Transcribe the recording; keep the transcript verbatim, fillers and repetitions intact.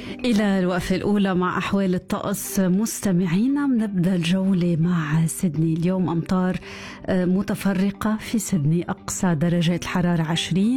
إلى الوقفة الأولى مع أحوال الطقس مستمعينا. بنبدأ الجولة مع سيدني. اليوم أمطار متفرقة في سيدني، أقصى درجات الحرارة عشرين،